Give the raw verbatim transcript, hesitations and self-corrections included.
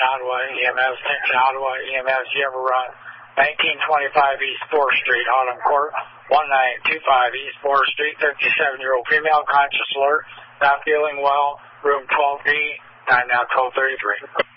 Ottawa E M S, attention Ottawa E M S, you ever run nineteen twenty-five East fourth Street, Autumn Court, one nine two five East fourth Street, fifty-seven-year-old female, conscious alert, not feeling well, room twelve B, time now twelve thirty-three.